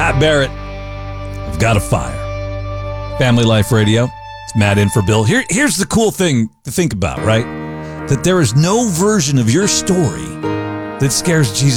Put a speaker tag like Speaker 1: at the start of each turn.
Speaker 1: Matt Barrett. I've got a fire. Family Life Radio. It's Matt in for Bill. Here's the cool thing to think about, right? That there is no version of your story that scares Jesus